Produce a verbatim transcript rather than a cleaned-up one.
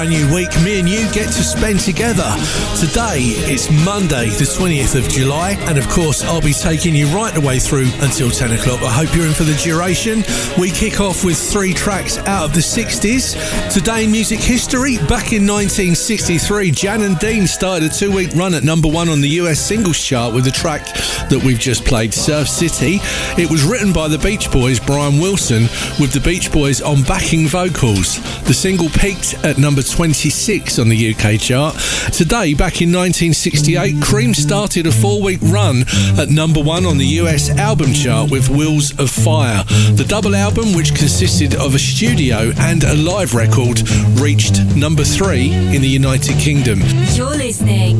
A new week me and you get to spend together. Today it's Monday the twentieth of July, and of course I'll be taking you right the way through until ten o'clock. I hope you're in for the duration. We kick off with three tracks out of the sixties. Today in music history, back in nineteen sixty-three, Jan and Dean started a two-week run at number one on the U S singles chart with the track that we've just played, Surf City. It was written by the Beach Boys' Brian Wilson with the Beach Boys on backing vocals. The single peaked at number twenty-six on the U K chart. Today, back in nineteen sixty-eight, Cream started a four-week run at number one on the U S album chart with Wheels of Fire. The double album, which consisted of a studio and a live record, reached number three in the United Kingdom. You're listening